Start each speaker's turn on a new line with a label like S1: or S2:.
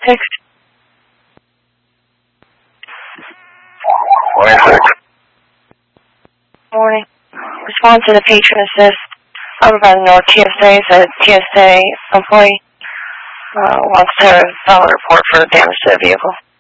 S1: Six. Morning. Respond to the patron assist. Over by the North TSA says TSA employee wants to file a report for the damage to the vehicle.